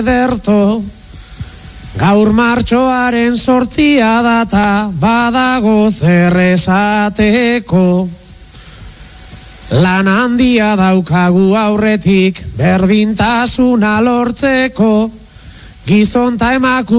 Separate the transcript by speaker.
Speaker 1: ederto, gaur martxoaren sortia data badago zer esateko. Lan handia daukagu aurretik berdintasuna lortzeko, gizon ta emakume